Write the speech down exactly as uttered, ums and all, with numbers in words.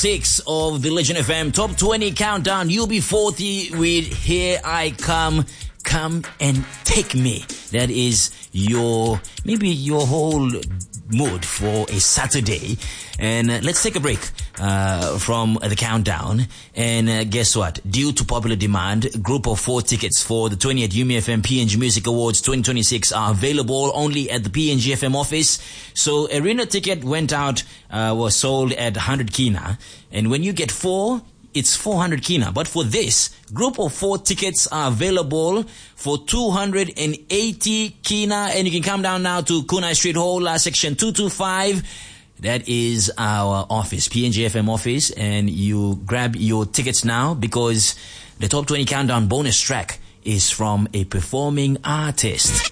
Six of the Legend F M Top twenty Countdown. U B forty with Here I Come. Come and take me. That is your, maybe your whole mood for a Saturday. And uh, let's take a break uh, from the countdown. And uh, guess what? Due to popular demand, a group of four tickets for the twentieth U M F M P N G Music Awards twenty twenty-six are available only at the P N G F M office. So arena ticket went out, uh, was sold at one hundred kina. And when you get four, it's four hundred kina. But for this, group of four tickets are available for two hundred eighty kina. And you can come down now to Kunai Street Hall, uh, section two two five. That is our office, P N G F M office. And you grab your tickets now because the Top twenty Countdown bonus track is from a performing artist.